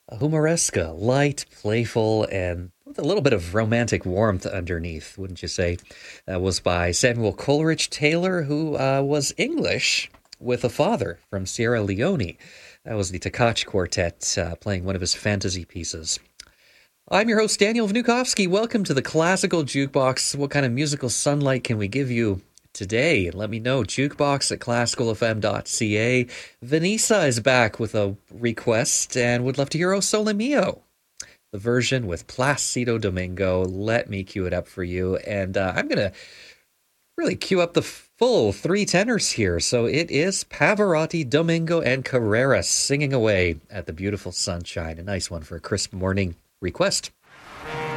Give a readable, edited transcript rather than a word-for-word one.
Humoresca, light, playful, and with a little bit of romantic warmth underneath, wouldn't you say? That was by Samuel Coleridge Taylor, who was English with a father from Sierra Leone. That was the Takac Quartet playing one of his fantasy pieces. I'm your host, Daniel Vnukovsky. Welcome to the Classical Jukebox. What kind of musical sunlight can we give you today? Let me know. Jukebox at classicalfm.ca. Vanessa is back with a request and would love to hear O Sole Mio, the version with Placido Domingo. Let me cue it up for you. And I'm going to really cue up the full three tenors here. So it is Pavarotti, Domingo, and Carreras singing away at the beautiful sunshine. A nice one for a crisp morning request.